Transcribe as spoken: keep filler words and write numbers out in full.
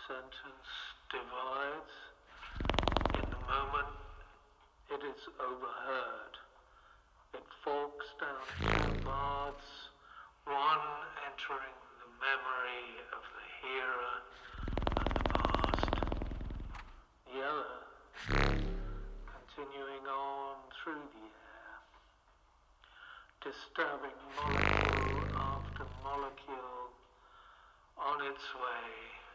sentence divides. In the moment it is overheard. It forks down two paths, one entering the memory of the hearer and the past, the other continuing on through the air, disturbing molecule after molecule on its way